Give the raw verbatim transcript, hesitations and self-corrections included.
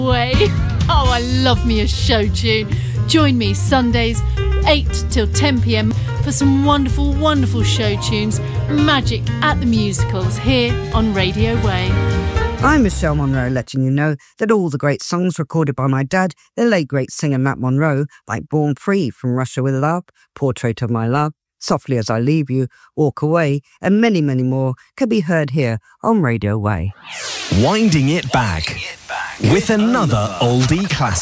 Way. Oh, I love me a show tune. Join me Sundays, eight till ten p.m. for some wonderful, wonderful show tunes, magic at the musicals here on Radio Way. I'm Michelle Monroe, letting you know that all the great songs recorded by my dad, the late great singer Matt Monroe, like Born Free, From Russia With Love, Portrait of My Love, Softly As I Leave You, Walk Away, and many, many more, can be heard here on Radio Way. Winding it back with another oldie classic.